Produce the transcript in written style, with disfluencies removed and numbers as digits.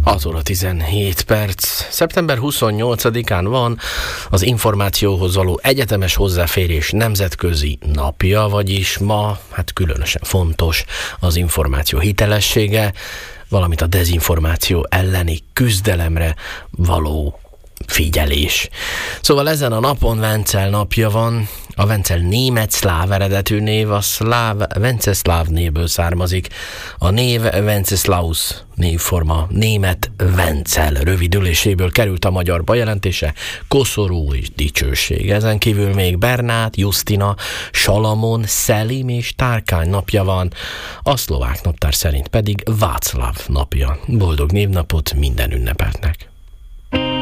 6 óra 17 perc. Szeptember 28-án van az információhoz való egyetemes hozzáférés nemzetközi napja, vagyis ma, különösen fontos az információ hitelessége, valamint a dezinformáció elleni küzdelemre való figyelés. Szóval ezen a napon Vencel napja van. A Vencel német-szláv eredetű név, a szláv Vencesláv névből származik. A név Wenceslaus névforma német Vencel rövidüléséből került a magyarba jelentése koszorú és dicsőség. Ezen kívül még Bernát, Justina, Salamon, Szelim és Tárkány napja van, a szlovák naptár szerint pedig Václav napja. Boldog névnapot minden ünnepeltnek!